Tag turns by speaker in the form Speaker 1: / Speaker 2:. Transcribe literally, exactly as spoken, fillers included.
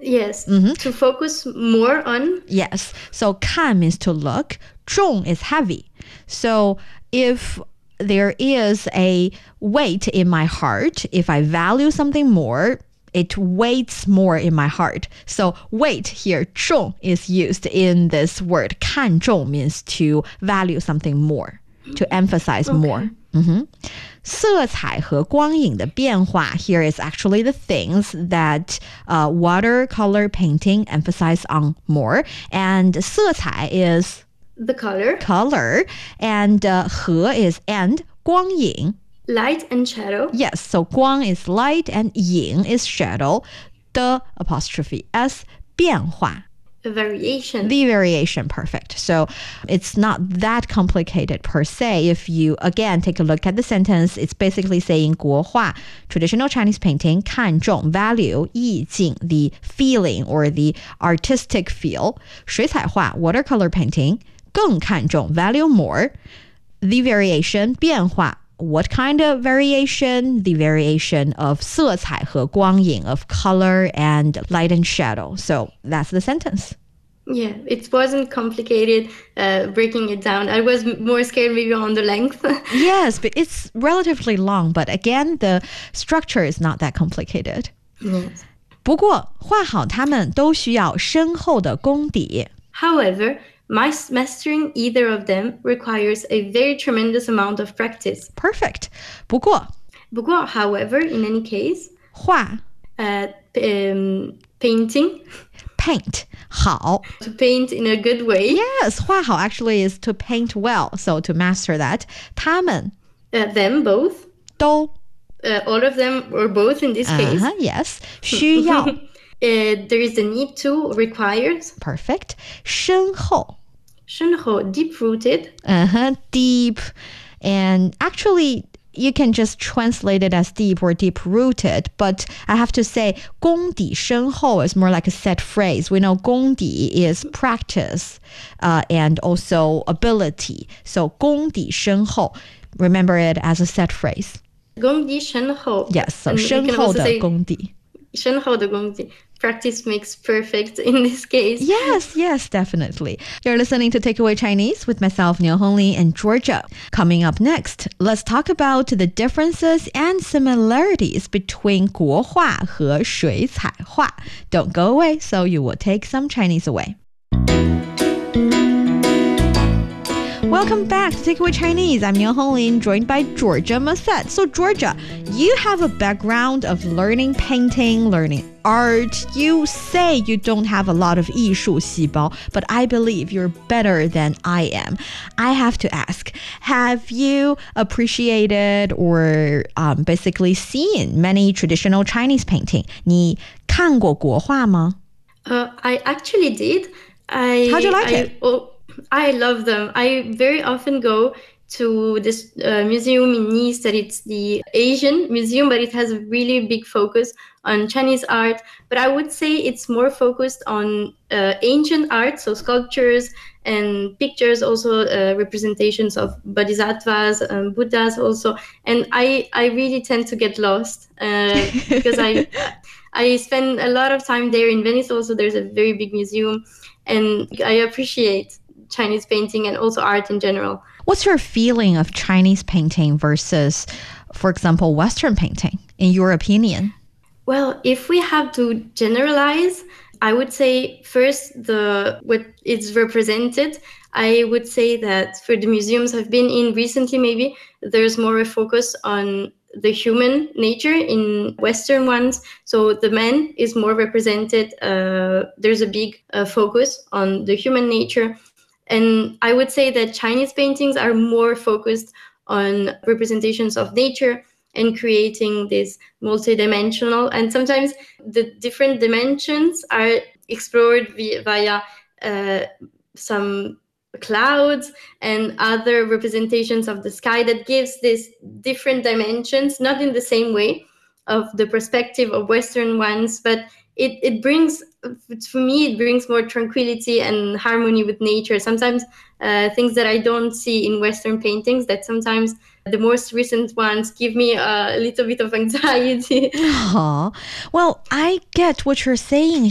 Speaker 1: Yes, mm-hmm. to focus more on.
Speaker 2: Yes, so 看 means to look, 重 is heavy. So if there is a weight in my heart, if I value something more, it weighs more in my heart. So weight here, 重 is used in this word. 看重 means to value something more, to emphasize
Speaker 1: okay.
Speaker 2: more. Mm-hmm. 色彩和光影的变化 here is actually the things that uh, watercolor painting emphasize on more. And 色彩 is
Speaker 1: the color.
Speaker 2: Color. And uh, 和 is and. 光影
Speaker 1: Light and shadow.
Speaker 2: Yes, so 光 is light and 影 is shadow. The apostrophe S 变化.
Speaker 1: A variation.
Speaker 2: The variation, perfect. So it's not that complicated per se. If you, again, take a look at the sentence, it's basically saying 国画, traditional Chinese painting, 看重, value, 意境, the feeling or the artistic feel. 水彩画, watercolor painting, 更看重, value more. The variation, 变化. What kind of variation? The variation of 色彩和光影, of color and light and shadow. So that's the sentence.
Speaker 1: Yeah, it wasn't complicated uh, breaking it down. I was more scared maybe on the length.
Speaker 2: Yes, but it's relatively long. But again, the structure is not that complicated.
Speaker 1: Yes.
Speaker 2: 不过画好它们都需要深厚的功底.
Speaker 1: However, mastering either of them requires a very tremendous amount of practice.
Speaker 2: Perfect. 不过,
Speaker 1: 不过 however, in any case,
Speaker 2: 画
Speaker 1: uh, um, painting.
Speaker 2: Paint, 好.
Speaker 1: To paint in a good way.
Speaker 2: Yes, 画好 actually is to paint well. So to master that, 他们
Speaker 1: uh, them both.
Speaker 2: 都
Speaker 1: uh, all of them or both in this case.
Speaker 2: Uh-huh, yes. 需要
Speaker 1: uh, there is the need to, requires.
Speaker 2: Perfect. 深厚
Speaker 1: 深厚, deep-rooted.
Speaker 2: Uh-huh, deep. And actually, you can just translate it as deep or deep-rooted. But I have to say, 功底深厚 is more like a set phrase. We know 功底 is practice uh, and also ability. So 功底深厚, remember it as a set phrase.
Speaker 1: 功底深厚.
Speaker 2: Yes, so 深厚的功底.
Speaker 1: 深厚的功底. Practice makes perfect in this case.
Speaker 2: Yes, yes, definitely. You're listening to Takeaway Chinese with myself, Niu Hongli, and Georgia. Coming up next, let's talk about the differences and similarities between 国画和水彩画. Don't go away, so you will take some Chinese away. Welcome back to Takeaway Chinese. I'm Niu Honglin, joined by Georgia Massette. So Georgia, you have a background of learning painting, learning art. You say you don't have a lot of 艺术细胞, but I believe you're better than I am. I have to ask, have you appreciated or um, basically seen many traditional Chinese painting? 你看过国画吗?
Speaker 1: Uh, I actually did. I,
Speaker 2: How'd you like
Speaker 1: I,
Speaker 2: it?
Speaker 1: Oh, I love them. I very often go to this uh, museum in Nice that it's the Asian museum, but it has a really big focus on Chinese art. But I would say it's more focused on uh, ancient art, so sculptures and pictures, also uh, representations of bodhisattvas, um, Buddhas also. And I, I really tend to get lost uh, because I, I spend a lot of time there in Venice. Also, there's a very big museum, and I appreciate Chinese painting and also art in general.
Speaker 2: What's your feeling of Chinese painting versus, for example, Western painting, in your opinion?
Speaker 1: Well, if we have to generalize, I would say first the what is represented. I would say that for the museums I've been in recently, maybe there's more a focus on the human nature in Western ones. So the man is more represented. Uh, there's a big uh, focus on the human nature. And I would say that Chinese paintings are more focused on representations of nature and creating this multidimensional. And sometimes the different dimensions are explored via, via uh, some clouds and other representations of the sky that gives this different dimensions, not in the same way of the perspective of Western ones, but it, it brings, for me, it brings more tranquility and harmony with nature. Sometimes uh, things that I don't see in Western paintings, that sometimes the most recent ones give me a little bit of anxiety.
Speaker 2: Aww. Well, I get what you're saying